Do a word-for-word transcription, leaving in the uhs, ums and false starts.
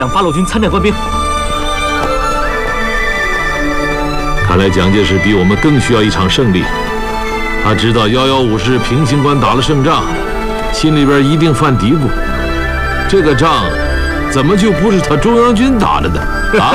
让八路军参战官兵。 看来蒋介石比我们更需要一场胜利。他知道幺幺五是平型关打了胜仗，心里边一定犯嘀咕：这个仗怎么就不是他中央军打的呢？啊！